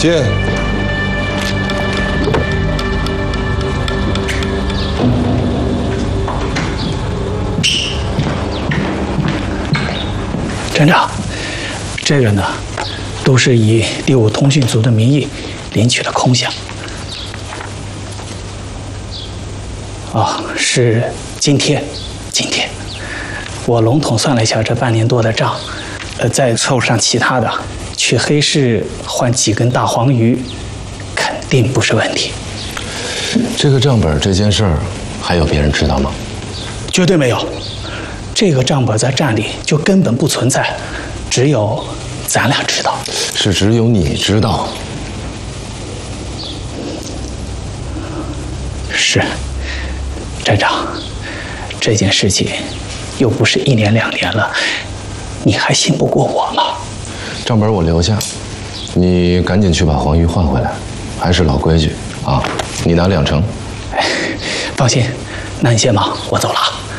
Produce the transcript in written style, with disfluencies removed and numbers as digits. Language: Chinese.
进。 站长，这个呢，都是以第5通讯组的名义领取的空饷。是今天，我笼统算了一下这半年多的账，再凑上其他的，去黑市换几根大黄鱼，肯定不是问题。 这个账本这件事儿，还有别人知道吗？ 绝对没有。这个账本在站里就根本不存在，只有咱俩知道。 是只有你知道？ 是，站长，这件事情又不是1年2年了，你还信不过我吗？ 账本我留下，你赶紧去把黄鱼换回来。还是老规矩啊，你拿2成。 放心，那你先忙，我走了。